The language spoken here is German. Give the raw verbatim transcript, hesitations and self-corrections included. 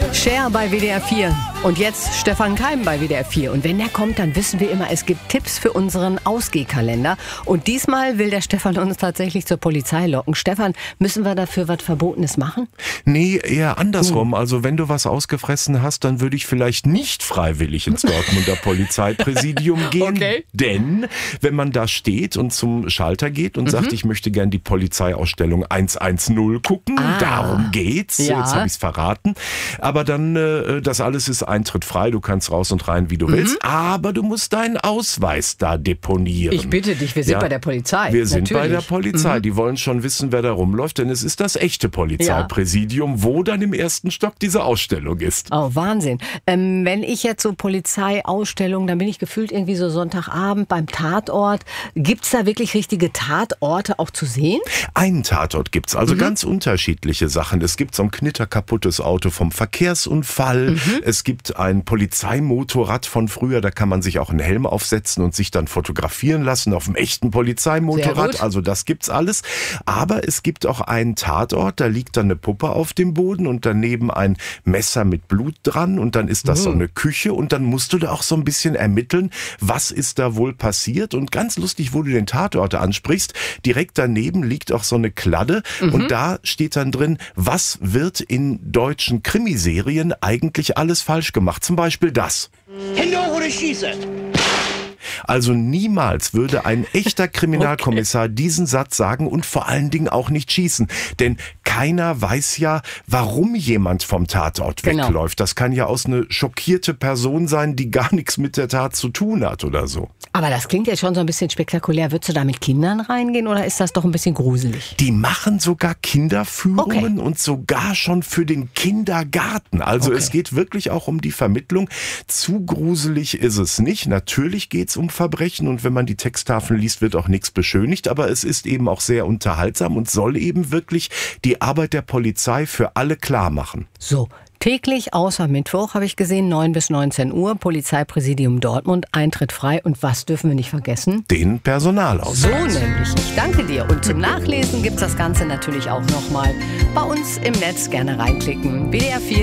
Cher bei W D R vier und jetzt Stefan Keim bei W D R vier. Und wenn der kommt, dann wissen wir immer, es gibt Tipps für unseren Ausgehkalender. Und diesmal will der Stefan uns tatsächlich zur Polizei locken. Stefan, müssen wir dafür was Verbotenes machen? Nee, eher andersrum. Hm. Also wenn du was ausgefressen hast, dann würde ich vielleicht nicht freiwillig ins Dortmunder Polizeipräsidium gehen. Okay. Denn wenn man da steht und zum Schalter geht und mhm. sagt, ich möchte gern die Polizeiausstellung hundertzehn gucken, ah. darum geht's. Ja. Jetzt habe ich es verraten. Aber dann, äh, das alles ist Eintritt frei, du kannst raus und rein, wie du mhm. willst. Aber du musst deinen Ausweis da deponieren. Ich bitte dich, wir sind ja. bei der Polizei. Wir sind Natürlich. bei der Polizei. Mhm. Die wollen schon wissen, wer da rumläuft, denn es ist das echte Polizeipräsidium, ja. wo dann im ersten Stock diese Ausstellung ist. Oh, Wahnsinn. Ähm, wenn ich jetzt so Polizeiausstellung, dann bin ich gefühlt irgendwie so Sonntagabend beim Tatort. Gibt's da wirklich richtige Tatorte auch zu sehen? Einen Tatort gibt's, also mhm. ganz unterschiedliche Sachen. Es gibt so ein knitterkaputtes Auto vom Verkehrsunfall. Mhm. Es gibt ein Polizeimotorrad von früher, da kann man sich auch einen Helm aufsetzen und sich dann fotografieren lassen auf dem echten Polizeimotorrad. Also das gibt's alles. Aber es gibt auch einen Tatort, da liegt dann eine Puppe auf dem Boden und daneben ein Messer mit Blut dran und dann ist das mhm. so eine Küche und dann musst du da auch so ein bisschen ermitteln, was ist da wohl passiert. Und ganz lustig, wo du den Tatort ansprichst, direkt daneben liegt auch so eine Kladde mhm. und da steht dann drin, was wird in deutschen Krimiserien eigentlich alles falsch gemacht. Zum Beispiel das. Hände hoch oder schieße! Also niemals würde ein echter Kriminalkommissar okay. diesen Satz sagen und vor allen Dingen auch nicht schießen. Denn keiner weiß ja, warum jemand vom Tatort genau. wegläuft. Das kann ja aus eine schockierte Person sein, die gar nichts mit der Tat zu tun hat oder so. Aber das klingt jetzt schon so ein bisschen spektakulär. Würdest du da mit Kindern reingehen oder ist das doch ein bisschen gruselig? Die machen sogar Kinderführungen okay. und sogar schon für den Kindergarten. Also okay. es geht wirklich auch um die Vermittlung. Zu gruselig ist es nicht. Natürlich geht es um Verbrechen und wenn man die Texttafeln liest, wird auch nichts beschönigt. Aber es ist eben auch sehr unterhaltsam und soll eben wirklich die Arbeit der Polizei für alle klar machen. So. Täglich außer Mittwoch habe ich gesehen, neun bis neunzehn Uhr, Polizeipräsidium Dortmund, Eintritt frei. Und was dürfen wir nicht vergessen? Den Personalausweis. So nämlich. Ich danke dir. Und zum Nachlesen gibt es das Ganze natürlich auch nochmal bei uns im Netz. Gerne reinklicken. W D R vier